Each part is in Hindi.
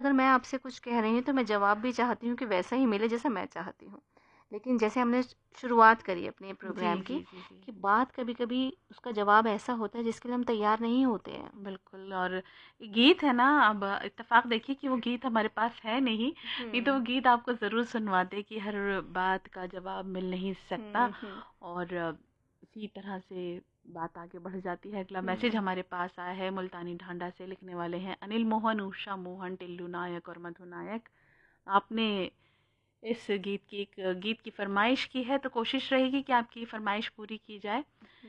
अगर मैं आपसे कुछ कह रही हूँ तो मैं जवाब भी चाहती हूँ कि वैसा ही मिले जैसा मैं चाहती हूँ। लेकिन जैसे हमने शुरुआत करी अपने जी प्रोग्राम की, जी जी जी। कि बात कभी-कभी उसका जवाब ऐसा होता है जिसके लिए हम तैयार नहीं होते हैं। बिल्कुल। और गीत है ना, अब इत्तेफाक देखिए कि वो गीत हमारे पास है नहीं, नहीं तो वो हुँ, गीत आपको ज़रूर सुनवाते कि हर बात का जवाब मिल नहीं सकता। हुँ। और इसी तरह से बात आगे बढ़ जाती है। अगला मैसेज हुँ। हमारे पास आया है मुल्तानी ढांढा से, लिखने वाले हैं अनिल मोहन, उषा मोहन, टिल्लू नायक और मधु नायक। आपने इस गीत की फरमाइश की है, तो कोशिश रहेगी कि आपकी फरमाइश पूरी की जाए।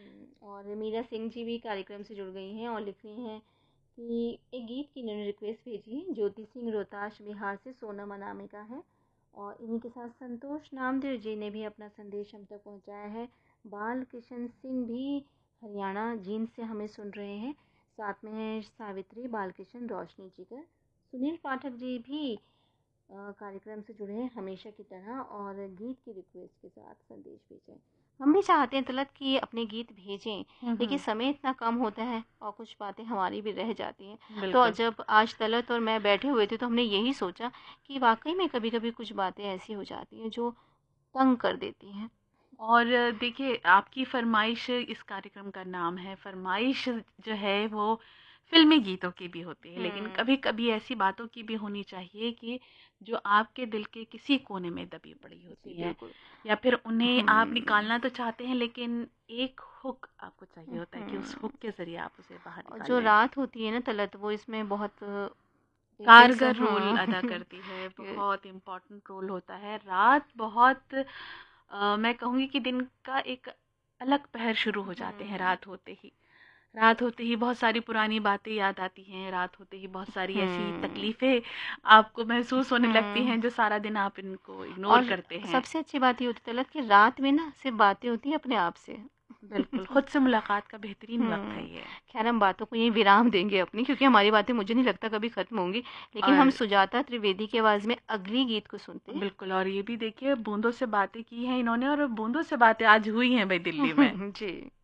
और मीरा सिंह जी भी कार्यक्रम से जुड़ गई हैं और लिख रही हैं कि एक गीत की इन्होंने रिक्वेस्ट भेजी है। ज्योति सिंह रोहताश बिहार से सोनम अनामिका है, और इन्हीं के साथ संतोष नामदेव जी ने भी अपना संदेश हम तक पहुंचाया है। बाल किशन सिंह भी हरियाणा जींद से हमें सुन रहे हैं। साथ में है सावित्री, बाल किशन, रोशनी जिगर। सुनील पाठक जी भी कार्यक्रम से जुड़े हैं हमेशा की तरह, और गीत की रिक्वेस्ट के साथ संदेश भेजें। हम भी चाहते हैं तलत कि अपने गीत भेजें, लेकिन हम्म। समय इतना कम होता है और कुछ बातें हमारी भी रह जाती हैं। तो बिल्कुल। जब आज तलत और मैं बैठे हुए थे तो हमने यही सोचा कि वाकई में कभी-कभी कुछ बातें ऐसी हो जाती हैं जो तंग कर देती हैं। और देखिए, आपकी फरमाइश, इस कार्यक्रम का नाम है फरमाइश, जो है वो फिल्मी गीतों की भी होती है, लेकिन हुँ, कभी कभी ऐसी बातों की भी होनी चाहिए कि जो आपके दिल के किसी कोने में दबी पड़ी जी होती है, बिल्कुल। या फिर उन्हें आप हुँ, निकालना तो चाहते हैं, लेकिन एक हुक आपको चाहिए होता है कि उस हुँ। हुक के ज़रिए आप उसे बाहर और निकाल जो लें। रात होती है ना तलत, वो इसमें बहुत एक ऐसा, कारगर रोल हाँ। अदा करती है, बहुत इम्पोर्टेंट रोल होता है। रात बहुत मैं कहूँगी कि दिन का एक अलग पहर शुरू हो जाते हैं हुँ, रात होते ही। रात होते ही बहुत सारी पुरानी बातें याद आती हैं, रात होते ही बहुत सारी ऐसी हुँ, तकलीफ़ें आपको महसूस होने लगती हुँ। हैं जो सारा दिन आप इनको इग्नोर और करते हैं। सबसे अच्छी बात ये होती है तलत कि रात में ना सिर्फ बातें होती हैं अपने आप से। बिल्कुल, खुद से मुलाकात का बेहतरीन वक़्त है हुँ। ये। खैर हम बातों को यहीं विराम देंगे अपनी, क्योंकि हमारी बातें मुझे नहीं लगता कभी ख़त्म होंगी। लेकिन हम और सुजाता त्रिवेदी की आवाज़ में अगली गीत को सुनते हैं। बिल्कुल, और ये भी देखिए, बूँदों से बातें की हैं इन्होंने, और बूँदों से बातें आज हुई हैं भई दिल्ली में। जी।